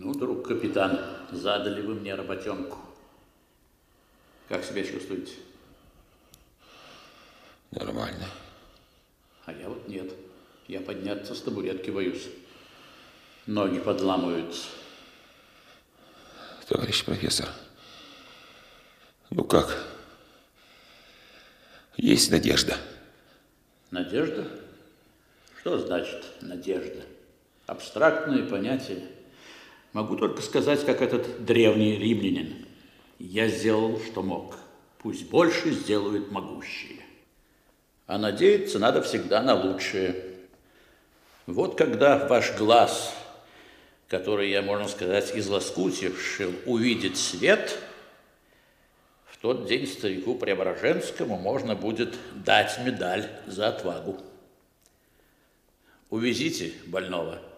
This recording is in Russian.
Ну, друг капитан, задали вы мне работенку. Как себя чувствуете? Нормально. А я вот нет. Я подняться с табуретки боюсь. Ноги подламываются. Товарищ профессор, ну как? Есть надежда? Надежда? Что значит надежда? Абстрактные понятия. Могу только сказать, как этот древний римлянин. Я сделал, что мог. Пусть больше сделают могущие. А надеяться надо всегда на лучшее. Вот когда ваш глаз, который я, можно сказать, из лоскутьев сшил, увидит свет, в тот день старику Преображенскому можно будет дать медаль за отвагу. Увезите больного.